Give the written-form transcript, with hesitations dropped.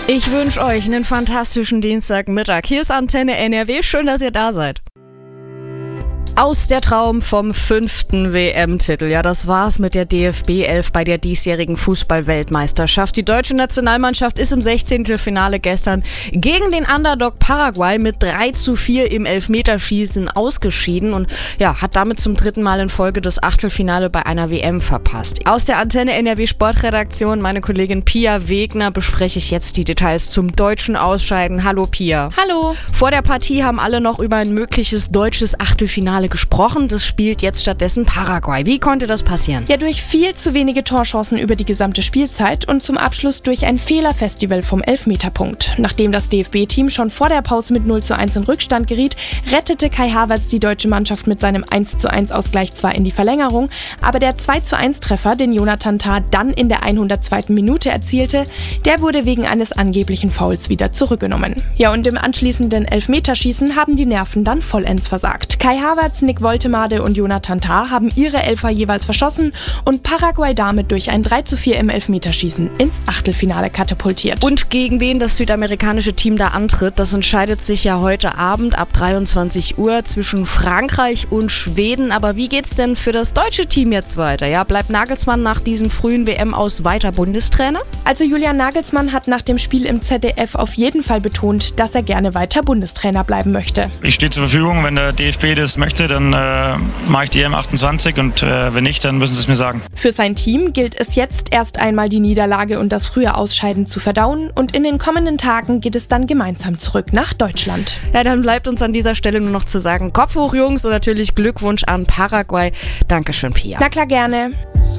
Ich wünsche euch einen fantastischen Dienstagmittag. Hier ist Antenne NRW. Schön, dass ihr da seid. Aus der Traum vom 5. WM-Titel. Ja, das war's mit der DFB 11 bei der diesjährigen Fußball-Weltmeisterschaft. Die deutsche Nationalmannschaft ist im 16. Finale gestern gegen den Underdog Paraguay mit 3:4 im Elfmeterschießen ausgeschieden und ja, hat damit zum 3. Mal in Folge das Achtelfinale bei einer WM verpasst. Aus der Antenne NRW Sportredaktion, meine Kollegin Pia Wegner, bespreche ich jetzt die Details zum deutschen Ausscheiden. Hallo Pia. Hallo. Vor der Partie haben alle noch über ein mögliches deutsches Achtelfinale gesprochen. Das spielt jetzt stattdessen Paraguay. Wie konnte das passieren? Ja, durch viel zu wenige Torchancen über die gesamte Spielzeit und zum Abschluss durch ein Fehlerfestival vom Elfmeterpunkt. Nachdem das DFB-Team schon vor der Pause mit 0:1 in Rückstand geriet, rettete Kai Havertz die deutsche Mannschaft mit seinem 1:1 Ausgleich zwar in die Verlängerung, aber der 2:1-Treffer, den Jonathan Tah dann in der 102. Minute erzielte, der wurde wegen eines angeblichen Fouls wieder zurückgenommen. Ja, und im anschließenden Elfmeterschießen haben die Nerven dann vollends versagt. Kai Havertz, Nick Woltemade und Jonathan Tah haben ihre Elfer jeweils verschossen und Paraguay damit durch ein 3:4 im Elfmeterschießen ins Achtelfinale katapultiert. Und gegen wen das südamerikanische Team da antritt, das entscheidet sich ja heute Abend ab 23 Uhr zwischen Frankreich und Schweden. Aber wie geht's denn für das deutsche Team jetzt weiter? Ja, bleibt Nagelsmann nach diesem frühen WM-Aus weiter Bundestrainer? Also Julian Nagelsmann hat nach dem Spiel im ZDF auf jeden Fall betont, dass er gerne weiter Bundestrainer bleiben möchte. Ich stehe zur Verfügung, wenn der DFB das möchte, dann mache ich die EM28 und wenn nicht, dann müssen sie es mir sagen. Für sein Team gilt es jetzt erst einmal die Niederlage und das frühe Ausscheiden zu verdauen und in den kommenden Tagen geht es dann gemeinsam zurück nach Deutschland. Ja, dann bleibt uns an dieser Stelle nur noch zu sagen, Kopf hoch Jungs und natürlich Glückwunsch an Paraguay. Dankeschön, Pia. Na klar, gerne.